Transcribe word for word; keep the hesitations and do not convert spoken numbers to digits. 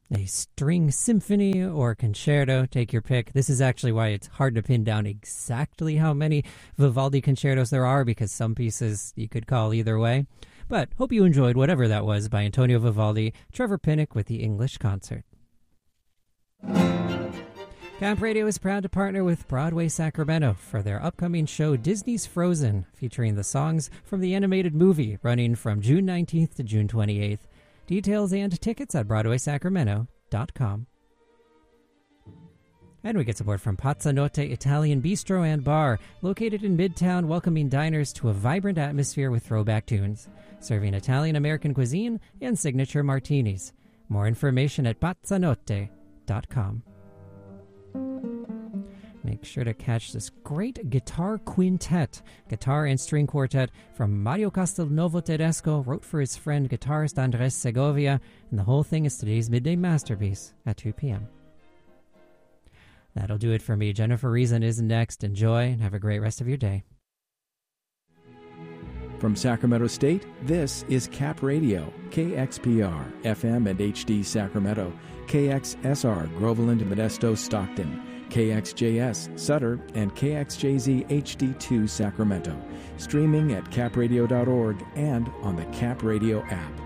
a string symphony or concerto, take your pick. This is actually why it's hard to pin down exactly how many Vivaldi concertos there are, because some pieces you could call either way. But hope you enjoyed whatever that was by Antonio Vivaldi, Trevor Pinnock with the English Concert. Camp Radio is proud to partner with Broadway Sacramento for their upcoming show Disney's Frozen, featuring the songs from the animated movie, running from June nineteenth to June twenty-eighth. Details and tickets at broadway sacramento dot com. And we get support from Pazzanotte Italian Bistro and Bar, located in Midtown, welcoming diners to a vibrant atmosphere with throwback tunes, serving Italian-American cuisine and signature martinis. More information at pazzanotte dot com. Make sure to catch this great guitar quintet, guitar and string quartet from Mario Castelnuovo Tedesco, wrote for his friend guitarist Andres Segovia, and the whole thing is today's midday masterpiece at two p.m. That'll do it for me. Jennifer Reason is next. Enjoy and have a great rest of your day. From Sacramento State, this is Cap Radio, K X P R, F M and H D Sacramento, K X S R, Groveland, Modesto, Stockton, K X J S, Sutter, and K X J Z H D two Sacramento. Streaming at cap radio dot org and on the Cap Radio app.